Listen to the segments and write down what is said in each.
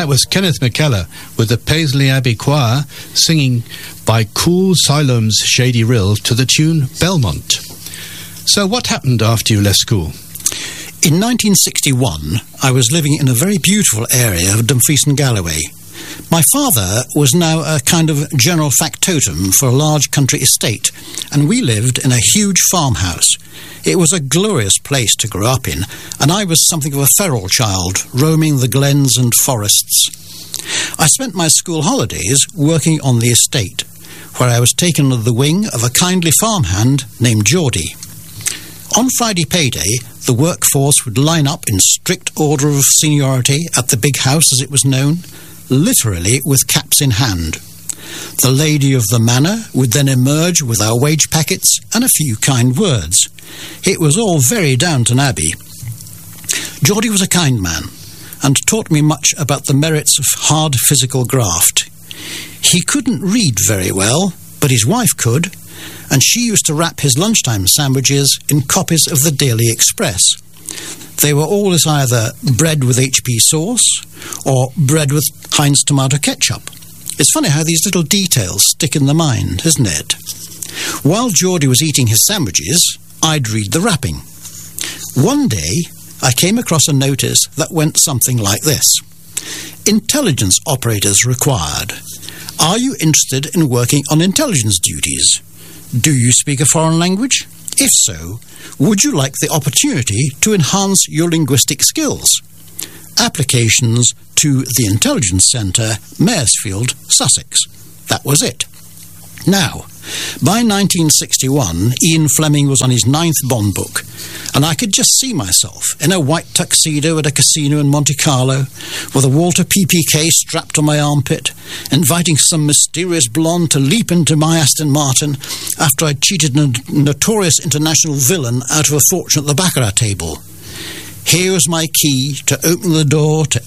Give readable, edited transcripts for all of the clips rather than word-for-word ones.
was Kenneth McKellar with the Paisley Abbey Choir singing by Cool Siloam's Shady Rill to the tune Belmont. So what happened after you left school? In 1961, I was living in a very beautiful area of Dumfries and Galloway. My father was now a kind of general factotum for a large country estate, and we lived in a huge farmhouse. It was a glorious place to grow up in, and I was something of a feral child, roaming the glens and forests. I spent my school holidays working on the estate, where I was taken under the wing of a kindly farmhand named Geordie. On Friday payday, the workforce would line up in strict order of seniority at the big house, as it was known, literally with caps in hand. The lady of the manor would then emerge with our wage packets and a few kind words. It was all very Downton Abbey. Geordie was a kind man, and taught me much about the merits of hard physical graft. He couldn't read very well, but his wife could, and she used to wrap his lunchtime sandwiches in copies of the Daily Express. They were always either bread with HP sauce or bread with Heinz tomato ketchup. It's funny how these little details stick in the mind, isn't it? While Geordie was eating his sandwiches, I'd read the wrapping. One day, I came across a notice that went something like this. Intelligence operators required. Are you interested in working on intelligence duties? Do you speak a foreign language? If so, would you like the opportunity to enhance your linguistic skills? Applications to the Intelligence Centre, Maresfield, Sussex. That was it. Now, by 1961, Ian Fleming was on his 9th Bond book, and I could just see myself in a white tuxedo at a casino in Monte Carlo, with a Walter PPK strapped to my armpit, inviting some mysterious blonde to leap into my Aston Martin after I'd cheated a notorious international villain out of a fortune at the baccarat table. Here was my key to open the door to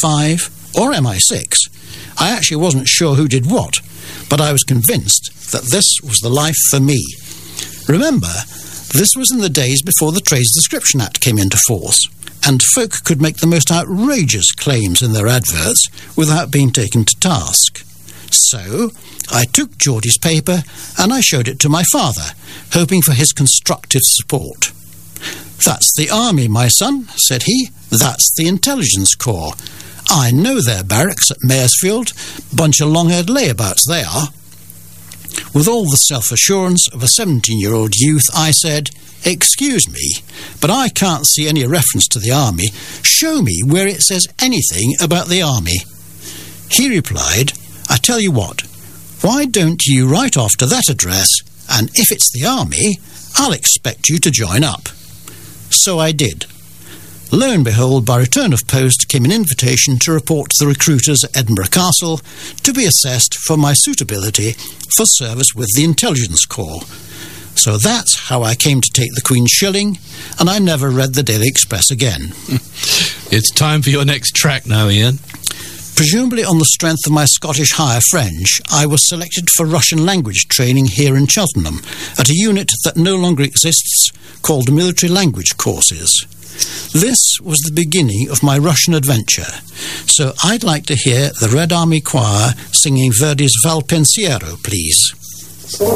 MI5 or MI6. I actually wasn't sure who did what, but I was convinced that this was the life for me. Remember, this was in the days before the Trades Description Act came into force, and folk could make the most outrageous claims in their adverts without being taken to task. So, I took Geordie's paper and I showed it to my father, hoping for his constructive support. "That's the army, my son," said he. "That's the intelligence corps. I know their barracks at Maresfield. Bunch of long-haired layabouts they are." With all the self-assurance of a 17-year-old youth, I said, "Excuse me, but I can't see any reference to the army. Show me where it says anything about the army." He replied, "I tell you what, why don't you write off to that address, and if it's the army, I'll expect you to join up." So I did. Lo and behold, by return of post came an invitation to report to the recruiters at Edinburgh Castle to be assessed for my suitability for service with the Intelligence Corps. So that's how I came to take the Queen's shilling, and I never read the Daily Express again. It's time for your next track now, Ian. Presumably on the strength of my Scottish Higher French, I was selected for Russian language training here in Cheltenham at a unit that no longer exists called Military Language Courses. This was the beginning of my Russian adventure, so I'd like to hear the Red Army Choir singing Verdi's Val Pensiero, please.